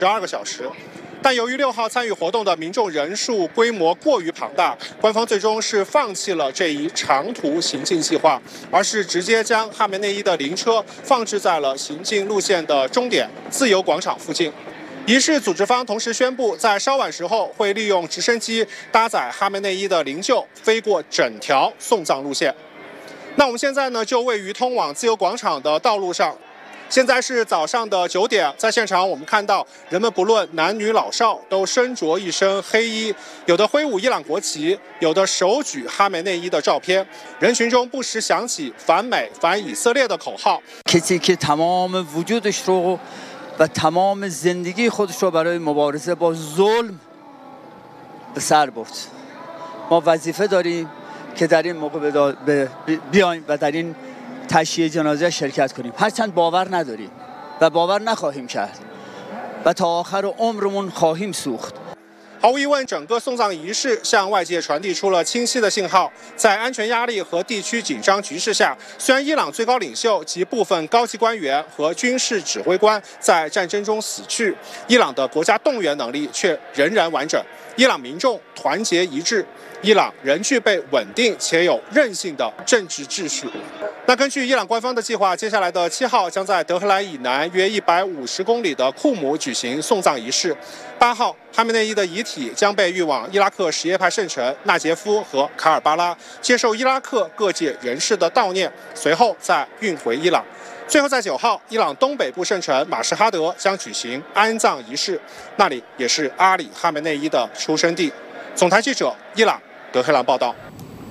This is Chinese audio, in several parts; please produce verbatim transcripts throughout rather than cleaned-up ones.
十二个小时。但由于六号参与活动的民众人数规模过于庞大，官方最终是放弃了这一长途行进计划，而是直接将哈梅内伊的灵车放置在了行进路线的终点自由广场附近。仪式组织方同时宣布，在稍晚时候会利用直升机搭载哈梅内伊的灵柩飞过整条送葬路线。那我们现在呢，就位于通往自由广场的道路上。现在是早上的九点，在现场我们看到人们不论男女老少都身着一身黑衣，有的挥舞伊朗国旗，有的手举哈梅内伊的照片，人群中不时响起反美反以色列的口号。 کسی که تمام وجودش رو و تمام زندگی خودش رو برای مبارزه با ظلم به سر برد. ما وظیفه داریم که در این موقع بیایم و در این تشییع جنازه شرکت کنیم. هرچند باور نداریم و باور نخواهیم کرد و تا آخر عمرمون خواهیم سوخت. 毫无疑问，整个送葬仪式向外界传递出了清晰的信号。在安全压力和地区紧张局势下，虽然伊朗最高领袖及部分高级官员和军事指挥官在战争中死去，伊朗的国家动员能力却仍然完整。伊朗民众团结一致，伊朗仍具备稳定且有韧性的政治秩序。那根据伊朗官方的计划，接下来的七号将在德黑兰以南约一百五十公里的库姆举行送葬仪式。八号，哈梅内伊的遗体将被运往伊拉克什叶派圣城纳杰夫和卡尔巴拉，接受伊拉克各界人士的悼念，随后再运回伊朗。最后在九号，伊朗东北部圣城马什哈德将举行安葬仪式，那里也是阿里哈梅内伊的出生地。总台记者伊朗德黑兰报道。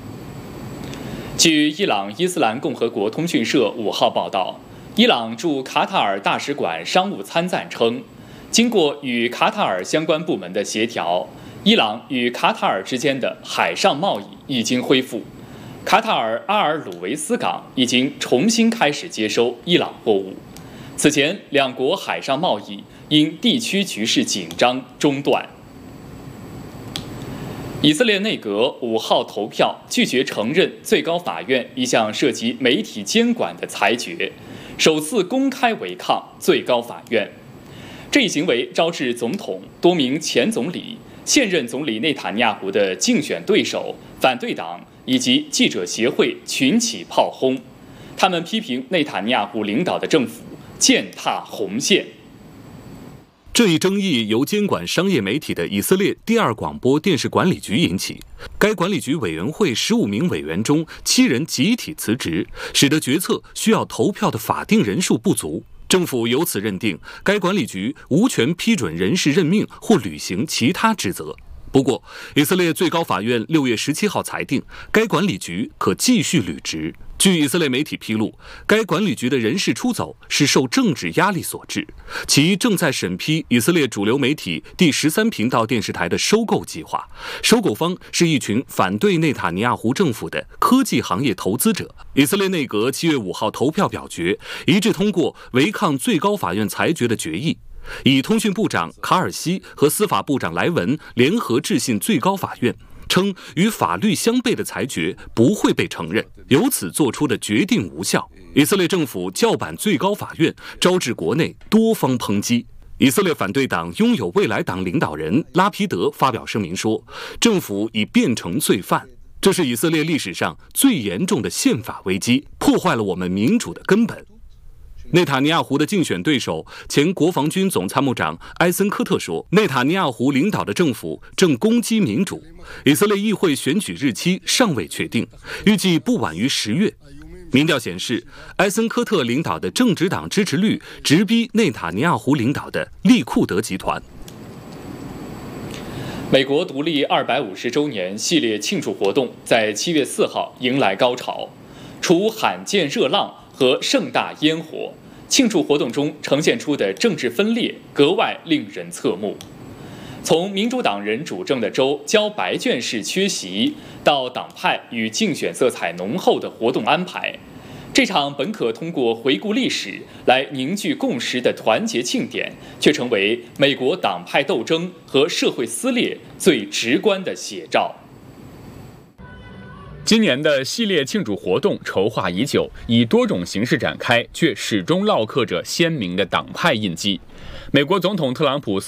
据伊朗伊斯兰共和国通讯社五号报道，伊朗驻卡塔尔大使馆商务参赞称，经过与卡塔尔相关部门的协调，伊朗与卡塔尔之间的海上贸易已经恢复。卡塔尔阿尔鲁维斯港已经重新开始接收伊朗货物。此前，两国海上贸易因地区局势紧张中断。以色列内阁五号投票拒绝承认最高法院一项涉及媒体监管的裁决，首次公开违抗最高法院。这一行为招致总统、多名前总理、现任总理内塔尼亚胡的竞选对手、反对党以及记者协会群起炮轰，他们批评内塔尼亚胡领导的政府践踏红线。 这一争议由监管商业媒体的以色列第二广播电视管理局引起。该管理局委员会十五名委员中，七人集体辞职，使得决策需要投票的法定人数不足。政府由此认定，该管理局无权批准人事任命或履行其他职责。不过，以色列最高法院六月十七号裁定，该管理局可继续履职。据以色列媒体披露，该管理局的人事出走是受政治压力所致，其正在审批以色列主流媒体第十三频道电视台的收购计划，收购方是一群反对内塔尼亚胡政府的科技行业投资者。以色列内阁七月五号投票表决，一致通过违抗最高法院裁决的决议。以通讯部长卡尔西和司法部长莱文联合致信最高法院，称与法律相悖的裁决不会被承认，由此做出的决定无效。以色列政府叫板最高法院，招致国内多方抨击。以色列反对党拥有未来党领导人拉皮德发表声明说，政府已变成罪犯，这是以色列历史上最严重的宪法危机，破坏了我们民主的根本。内塔尼亚胡的竞选对手前国防军总参谋长埃森科特说，内塔尼亚胡领导的政府正攻击民主。以色列议会选举日期尚未确定，预计不晚于十月。民调显示，埃森科特领导的正直党支持率直逼内塔尼亚胡领导的利库德集团。 美国独立二百五十周年系列庆祝活动在七月四号迎来高潮，除罕见热浪和盛大烟火，庆祝活动中呈现出的政治分裂格外令人侧目。从民主党人主政的州交白卷式缺席，到党派与竞选色彩浓厚的活动安排，这场本可通过回顾历史来凝聚共识的团结庆典，却成为美国党派斗争和社会撕裂最直观的写照。 今年的系列庆祝活动筹划已久，以多种形式展开，却始终烙刻着鲜明的党派印记。美国总统特朗普